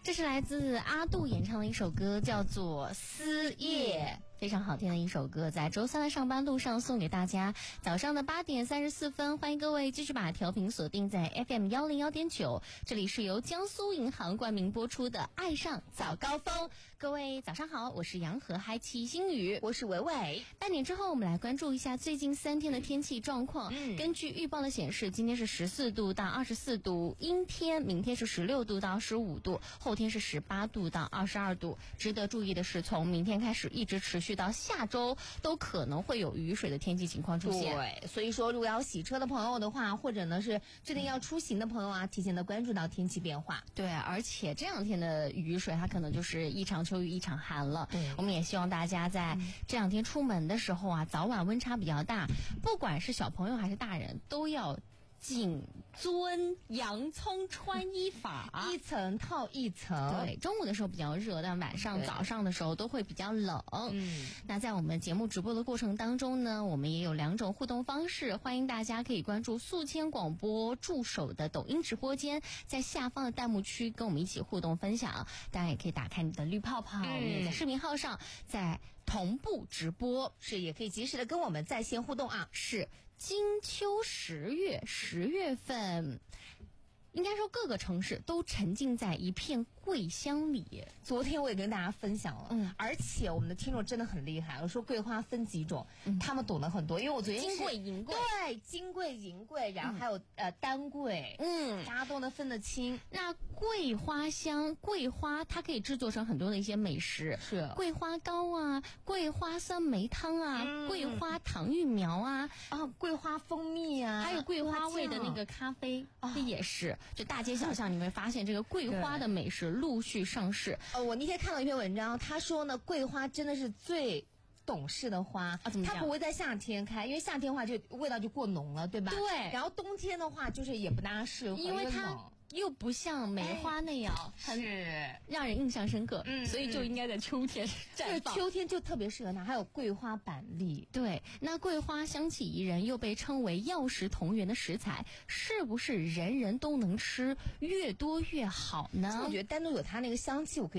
这是来自阿杜演唱的一首歌，叫做《思夜》。非常好听的一首歌，在周三的上班路上送给大家。早上的8点34分，欢迎各位继续把调频锁定在 FM 101.9，这里是由江苏银行冠名播出的《爱上早高峰》。各位早上好，我是杨和嗨齐星宇， 我是伟伟。 半点之后，我们来关注一下最近3天的天气状况。根据预报的显示，今天是14度到24度，阴天；明天是16度到15度，后天是18度到22度。值得注意的是，从明天开始一直持续到下周都可能会有雨水的天气情况出现。 对，所以说如果要洗车的朋友的话，或者呢是制定要出行的朋友啊，提前的关注到天气变化。 对，而且这2天的雨水它可能就是一场秋雨一场寒了。我们也希望大家在这2天出门的时候啊，早晚温差比较大，不管是小朋友还是大人，都要谨遵洋葱穿衣法， 一层套一层。 对，中午的时候比较热，但晚上早上的时候都会比较冷。那在我们节目直播的过程当中呢，我们也有2种互动方式，欢迎大家可以关注宿迁广播助手的抖音直播间，在下方的弹幕区跟我们一起互动分享。当然也可以打开你的绿泡泡，我们也在视频号上在同步直播， 是也可以及时的跟我们在线互动啊。 是金秋10月份，应该说各个城市都沉浸在一片桂香里。 昨天我也跟大家分享了，而且我们的听众真的很厉害。我说桂花分几种，他们懂得很多。因为我昨天金桂银桂， 对，金桂银桂，然后还有丹桂，大家都能分得清。 那桂花香，桂花它可以制作成很多的一些美食， 是桂花糕啊，桂花酸梅汤啊，桂花糖芋苗啊， 桂花蜂蜜啊， 还有桂花味的那个咖啡，这也是。就大街小巷你会发现这个桂花的美食陆续上市。 我那天看了一篇文章，他说呢，桂花真的是最懂事的花，它不会在夏天开，因为夏天的话就味道就过浓了，对吧？ 对。 然后冬天的话就是也不大适合， 因为它又不像梅花那样很让人印象深刻，所以就应该在秋天绽放。 秋天就特别适合它，还有桂花板栗。 对，那桂花香气宜人，又被称为药食同源的食材，是不是人人都能吃，越多越好呢？ 我觉得单独有它那个香气，我可以